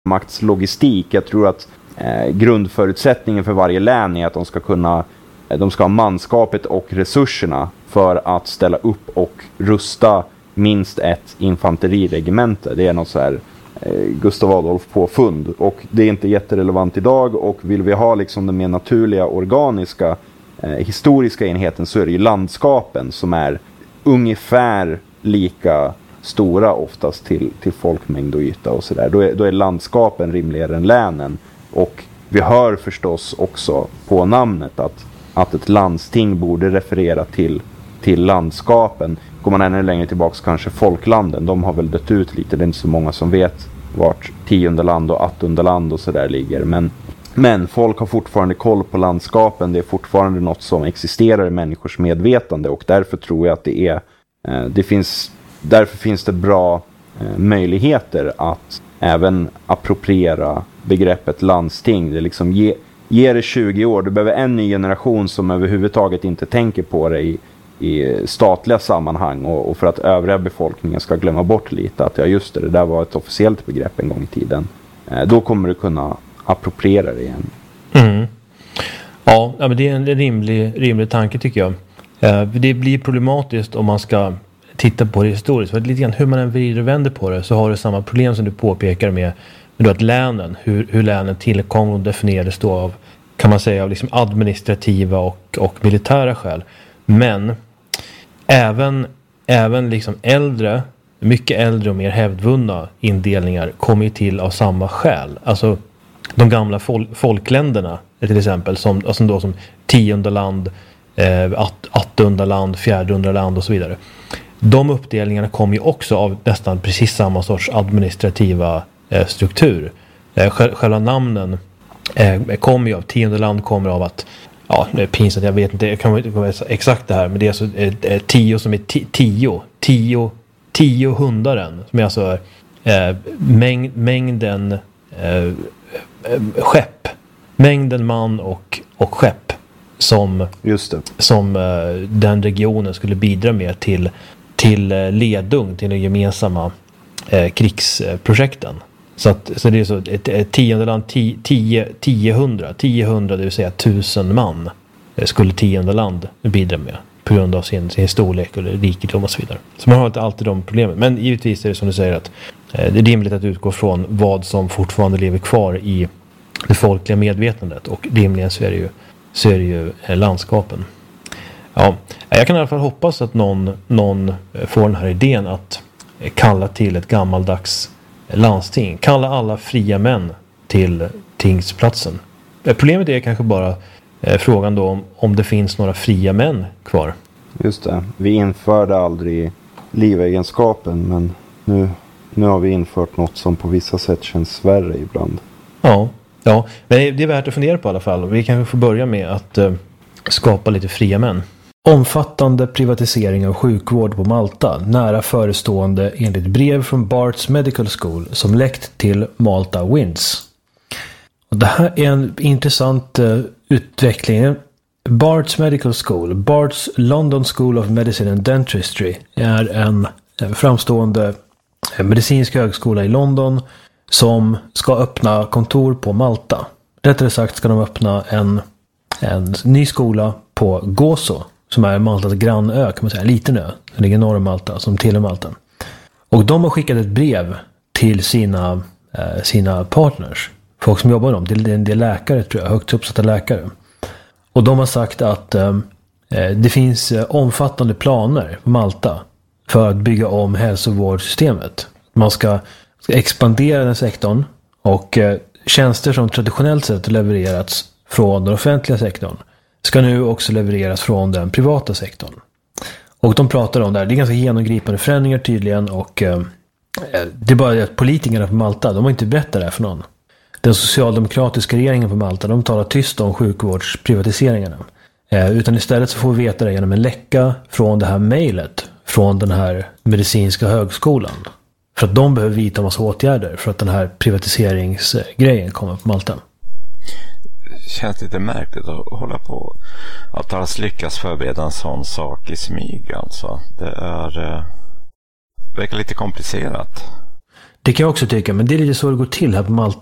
maktslogistik. Jag tror att grundförutsättningen för varje län är att de ska ha manskapet och resurserna för att ställa upp och rusta minst ett infanteriregemente. Det är något så här Gustav Adolf påfund, och det är inte jätterelevant idag, och vill vi ha liksom den mer naturliga, organiska, historiska enheten, så är det ju landskapen som är ungefär lika stora oftast till folkmängd och yta och sådär. Då är landskapen rimligare än länen, och vi hör förstås också på namnet att ett landsting borde referera till landskapen. Går man ännu längre tillbaka kanske folklanden, de har väl dött ut lite, det är inte så många som vet vart 10:e land och 18:e land och sådär ligger, men folk har fortfarande koll på landskapen, det är fortfarande något som existerar i människors medvetande, och därför tror jag att därför finns det bra möjligheter att även appropriera begreppet landsting. Det är liksom ge det 20 år, du behöver en ny generation som överhuvudtaget inte tänker på det i statliga sammanhang, och för att övriga befolkningen ska glömma bort lite att just det där var ett officiellt begrepp en gång i tiden. Då kommer du kunna appropriera det igen. Mm. Ja, men det är en rimlig tanke tycker jag. Det blir problematiskt om man ska titta på det historiskt. För lite grann hur man än vrider och vänder på det, så har du samma problem som du påpekar med att länen, hur länen tillkom och definierades då av, kan man säga, av liksom administrativa och militära skäl. Men även liksom mycket äldre och mer hävdvunna indelningar kommer till av samma skäl. Alltså de gamla folkländerna till exempel, som 10:e land, 8:e land, 4:e land och så vidare. De uppdelningarna kommer ju också av nästan precis samma sorts administrativa struktur. Själva namnen kommer ju av 10:e land, kommer av att, ja, det är pinsamt, jag vet inte, jag kan inte vara exakt det här, men det är alltså 10 som är 10 hundaren, som är alltså mängden skepp, mängden man och skepp som den regionen skulle bidra med till ledung till de gemensamma krigsprojekten. Så det är så ett 10:e land, 10 det vill säga 1000 man skulle 10:e land bidra med på grund av sin storlek eller rikedom och så vidare. Så man har inte alltid de problemen. Men givetvis är det som du säger att det är rimligt att utgå från vad som fortfarande lever kvar i det folkliga medvetandet, och rimligen så är det ju landskapen. Ja, jag kan i alla fall hoppas att någon får den här idén att kalla till ett gammaldags landsting. Kalla alla fria män till tingsplatsen. Problemet är kanske bara frågan då om det finns några fria män kvar. Just det. Vi införde aldrig livegenskapen, men nu har vi infört något som på vissa sätt känns värre ibland. Ja, men det är värt att fundera på i alla fall. Vi kanske får börja med att skapa lite fria män. Omfattande privatisering av sjukvård på Malta, nära förestående enligt brev från Barts Medical School som läckt till Malta Winds. Och det här är en intressant utveckling. Barts Medical School, Barts London School of Medicine and Dentistry, är en framstående medicinsk högskola i London som ska öppna kontor på Malta. Rättare sagt ska de öppna en ny skola på Gozo, som är Maltas grannö, kan man säga, en liten ö. Den ligger norr om Malta, som tillhör Malta. Och de har skickat ett brev till sina partners, folk som jobbar med dem, till en del läkare, tror jag, högt uppsatta läkare. Och de har sagt att det finns omfattande planer på Malta för att bygga om hälsovårdssystemet. Man ska expandera den sektorn, och tjänster som traditionellt sett levererats från den offentliga sektorn ska nu också levereras från den privata sektorn. Och de pratar om det här. Det är ganska genomgripande förändringar tydligen, och det är bara det att politikerna på Malta, de har inte berättat det här för någon. Den socialdemokratiska regeringen på Malta, de talar tyst om sjukvårdsprivatiseringarna. Utan istället så får vi veta det genom en läcka från det här mejlet från den här medicinska högskolan. För att de behöver vidta massa åtgärder för att den här privatiseringsgrejen kommer på Malta. Känns lite märkligt att hålla på att alls lyckas förbereda en sån sak i smyg, alltså. Det verkar lite komplicerat. Det kan jag också tycka, men det är lite så det går till här på Malta.